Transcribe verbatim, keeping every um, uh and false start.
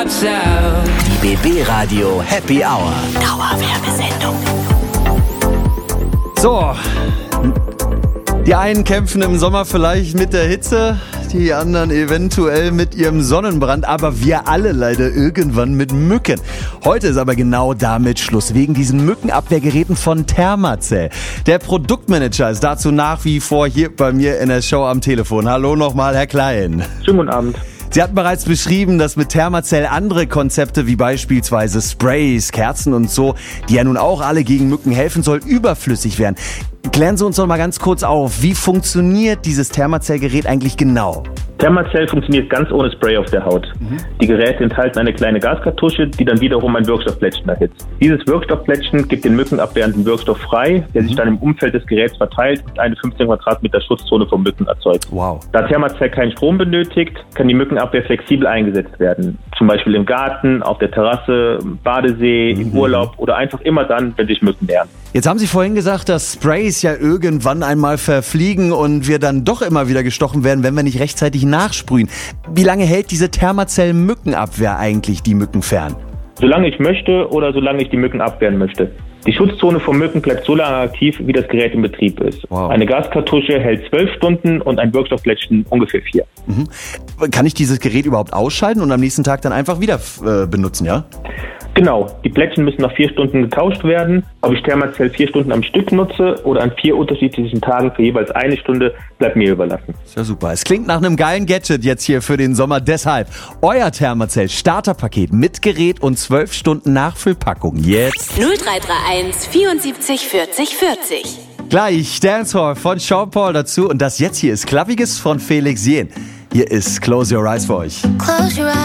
hearts out. Die B B Radio Happy Hour. Dauerwerbesendung. So, die einen kämpfen im Sommer vielleicht mit der Hitze, die anderen eventuell mit ihrem Sonnenbrand, aber wir alle leider irgendwann mit Mücken. Heute ist aber genau damit Schluss, wegen diesen Mückenabwehrgeräten von Thermacell. Der Produktmanager ist dazu nach wie vor hier bei mir in der Show am Telefon. Hallo nochmal, Herr Klein. Schönen guten Abend. Sie hatten bereits beschrieben, dass mit Thermacell andere Konzepte wie beispielsweise Sprays, Kerzen und so, die ja nun auch alle gegen Mücken helfen sollen, überflüssig werden. Klären Sie uns doch mal ganz kurz auf, wie funktioniert dieses Thermacell-Gerät eigentlich genau? Thermacell funktioniert ganz ohne Spray auf der Haut. Mhm. Die Geräte enthalten eine kleine Gaskartusche, die dann wiederum ein Wirkstoffplättchen erhitzt. Dieses Wirkstoffplättchen gibt den mückenabwehrenden Wirkstoff frei, der mhm. sich dann im Umfeld des Geräts verteilt und eine fünfzehn Quadratmeter Schutzzone vor Mücken erzeugt. Wow. Da Thermacell keinen Strom benötigt, kann die Mückenabwehr flexibel eingesetzt werden. Zum Beispiel im Garten, auf der Terrasse, im Badesee, mhm. im Urlaub oder einfach immer dann, wenn sich Mücken nähern. Jetzt haben Sie vorhin gesagt, dass Sprays ja irgendwann einmal verfliegen und wir dann doch immer wieder gestochen werden, wenn wir nicht rechtzeitig nachsprühen. Wie lange hält diese Thermacell-Mückenabwehr eigentlich die Mücken fern? Solange ich möchte oder solange ich die Mücken abwehren möchte. Die Schutzzone vor Mücken bleibt so lange aktiv, wie das Gerät in Betrieb ist. Wow. Eine Gaskartusche hält zwölf Stunden und ein Wirkstoffplättchen ungefähr vier. Mhm. Kann ich dieses Gerät überhaupt ausschalten und am nächsten Tag dann einfach wieder äh, benutzen, ja? Genau, die Plättchen müssen nach vier Stunden getauscht werden. Ob ich Thermacell vier Stunden am Stück nutze oder an vier unterschiedlichen Tagen für jeweils eine Stunde, bleibt mir überlassen. Ist ja super. Es klingt nach einem geilen Gadget jetzt hier für den Sommer. Deshalb euer Thermacell Starterpaket mit Gerät und zwölf Stunden Nachfüllpackung jetzt. null drei drei eins vierundsiebzig vierzig vierzig. Gleich Dancehall von Sean Paul dazu und das jetzt hier ist Klappiges von Felix Jähn. Hier ist Close Your Eyes für euch. Close your eyes.